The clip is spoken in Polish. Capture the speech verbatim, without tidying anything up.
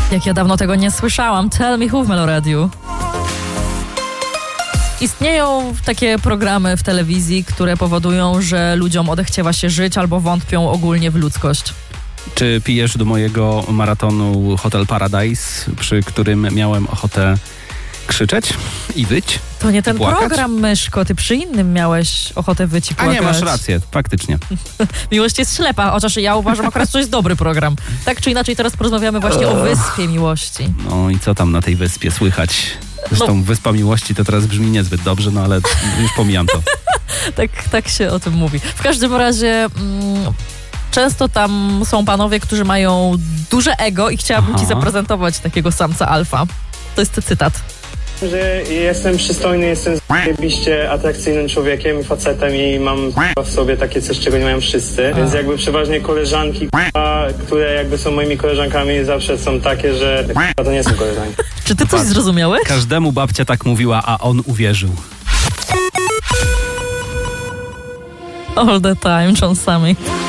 Jak ja dawno tego nie słyszałam. Tell Me Who w Meloradiu. Istnieją takie programy w telewizji, które powodują, że ludziom odechciewa się żyć albo wątpią ogólnie w ludzkość. Czy pijesz do mojego maratonu Hotel Paradise, przy którym miałem ochotę krzyczeć i wyć? To nie ten płakać? program, Myszko. Ty przy innym miałeś ochotę wyć i A płakać. nie, masz rację, faktycznie. Miłość jest ślepa, chociaż ja uważam akurat, że to jest dobry program. Tak czy inaczej, teraz porozmawiamy właśnie o Wyspie Miłości. No i co tam na tej wyspie słychać? Zresztą no. Wyspa Miłości to teraz brzmi niezbyt dobrze, no ale już pomijam to. tak, tak się o tym mówi. W każdym razie... Mm, często tam są panowie, którzy mają duże ego i chciałabym Aha. ci zaprezentować takiego samca alfa. To jest cytat. Że jestem przystojny, jestem zajebiście atrakcyjnym człowiekiem i facetem i mam w sobie takie coś, czego nie mają wszyscy. A. Więc jakby przeważnie koleżanki, które jakby są moimi koleżankami, zawsze są takie, że to nie są koleżanki. Czy ty coś zrozumiałeś? Każdemu babcia tak mówiła, a on uwierzył. All the time, John Sammy.